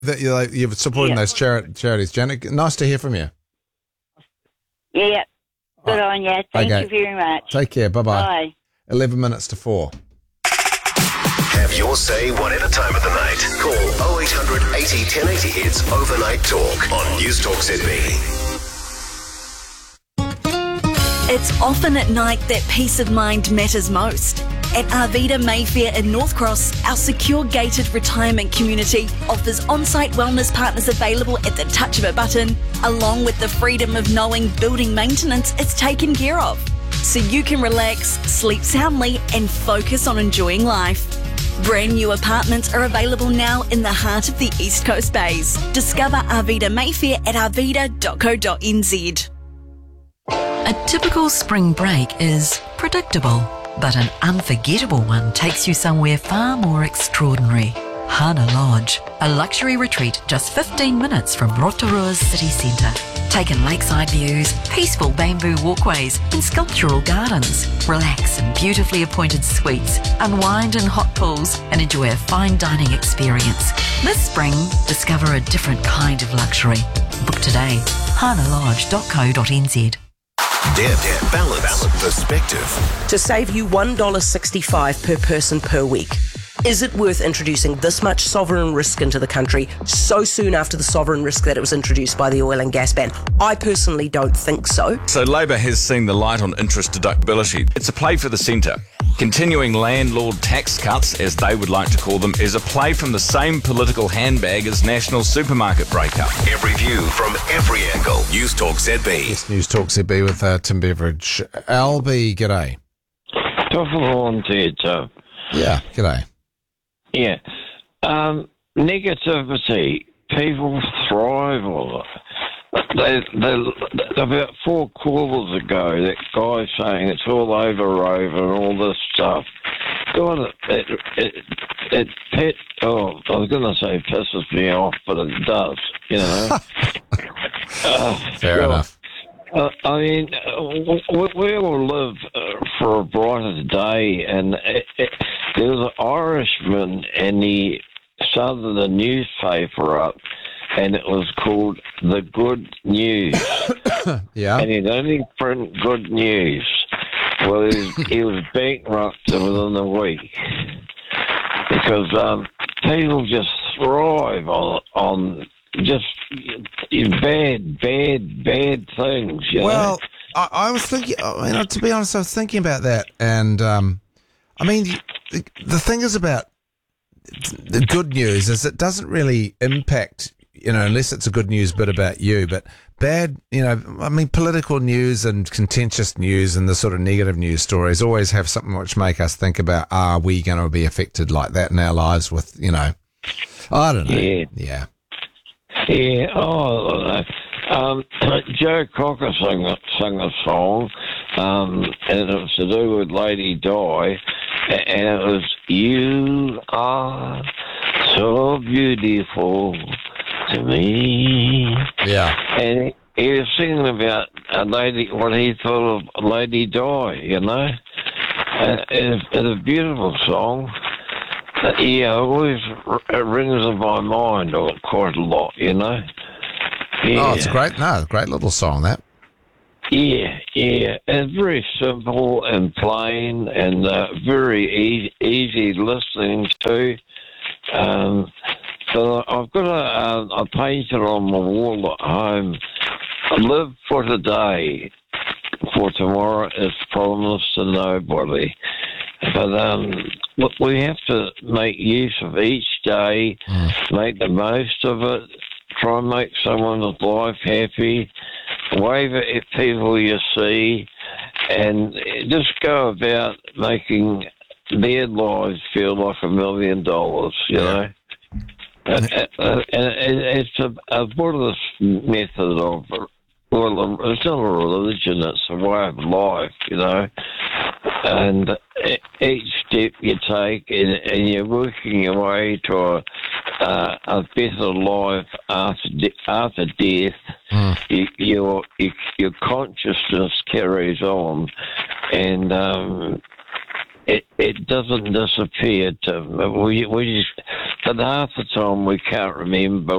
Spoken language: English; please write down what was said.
that you're supporting those charities, Janet. Nice to hear from you. Yeah. Good on you. Thank you very much. Take care. Bye-bye. Bye. 11 minutes to 4. Have your say whatever time of the night. Call 0800 80 1080 hits Overnight Talk on News Talk ZB. It's often at night that peace of mind matters most. At Arvida Mayfair in North Cross, our secure gated retirement community offers on-site wellness partners available at the touch of a button, along with the freedom of knowing building maintenance is taken care of. So you can relax, sleep soundly and focus on enjoying life. Brand new apartments are available now in the heart of the East Coast Bays. Discover Arvida Mayfair at arvida.co.nz. A typical spring break is predictable, but an unforgettable one takes you somewhere far more extraordinary. Hana Lodge, a luxury retreat just 15 minutes from Rotorua's city centre. Take in lakeside views, peaceful bamboo walkways and sculptural gardens. Relax in beautifully appointed suites, unwind in hot pools and enjoy a fine dining experience. This spring, discover a different kind of luxury. Book today, hanalodge.co.nz. Deb, balance, perspective. To save you $1.65 per person per week. Is it worth introducing this much sovereign risk into the country so soon after the sovereign risk that it was introduced by the oil and gas ban? I personally don't think so. So Labor has seen the light on interest deductibility. It's a play for the centre. Continuing landlord tax cuts, as they would like to call them, is a play from the same political handbag as national supermarket breakup. Every view from every angle. News Talk ZB. Yes, News Talk ZB with Tim Beveridge. Albie, g'day. Top of the lawn to you, Joe. Yeah, g'day. Yeah. Negativity. People thrive on it. About 4 quarters ago, that guy saying it's all overrated and all this stuff. God, I was going to say pisses me off, but it does, you know. Fair enough. I mean, we all live for a brighter day, and there was an Irishman, and he started a newspaper up, and it was called The Good News. Yeah. And he'd only print good news. Well, he was bankrupted within a week because people just thrive on just bad things. You know? I was thinking. To be honest, I was thinking about that, and the thing is about the good news is it doesn't really impact, unless it's a good news bit about you, but bad, political news and contentious news and the sort of negative news stories always have something which make us think about, are we going to be affected like that in our lives with, I don't know. Yeah. Yeah, Joe Cocker sang a song, and it was to do with Lady Di, and it was, "You are so beautiful to me." Yeah. And he was singing about a lady, what he thought of Lady Di, It's a beautiful song. Yeah, it rings in my mind quite a lot, Yeah. Oh, it's great little song, that. Yeah. It's very simple and plain and very easy listening to. So I've got a painter on my wall at home. Live for today, for tomorrow is promised to nobody. But we have to make use of each day, make the most of it, try and make someone's life happy, wave at people you see, and just go about making their lives feel like $1 million, And it's a Buddhist method of, well, it's not a religion, it's a way of life, And each step you take, and you're working your way to a better life after death. Your it doesn't disappear, Tim. But half the time we can't remember